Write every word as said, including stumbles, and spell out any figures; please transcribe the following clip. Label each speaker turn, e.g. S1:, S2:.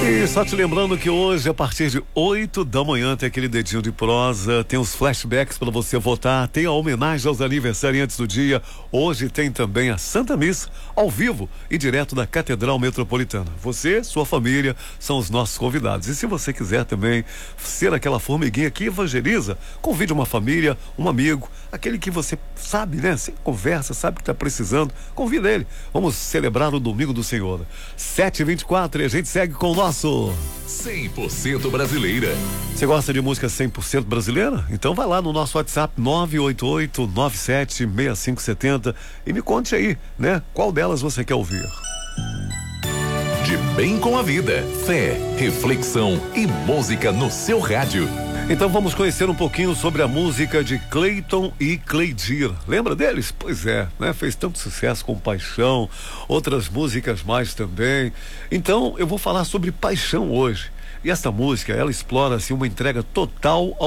S1: E só te lembrando que hoje, a partir de oito da manhã, tem aquele dedinho de prosa, tem os flashbacks para você votar, tem a homenagem aos aniversariantes do dia. Hoje tem também a Santa Missa, ao vivo e direto da Catedral Metropolitana. Você, sua família, são os nossos convidados. E se você quiser também ser aquela formiguinha que evangeliza, convide uma família, um amigo, aquele que você sabe, né? Você conversa, sabe que está precisando, convida ele. Vamos celebrar o Domingo do Senhor. sete e vinte e quatro e a gente segue com o nosso
S2: cem por cento brasileira.
S1: Você gosta de música cem por cento brasileira? Então vai lá no nosso WhatsApp nove oito oito, nove sete seis cinco sete zero e me conte aí, né? Qual delas você quer ouvir?
S2: De bem com a vida, fé, reflexão e música no seu rádio.
S1: Então vamos conhecer um pouquinho sobre a música de Cleiton e Cleidir. Lembra deles? Pois é, né? Fez tanto sucesso com Paixão, outras músicas mais também. Então eu vou falar sobre Paixão hoje. E essa música, ela explora assim uma entrega total ao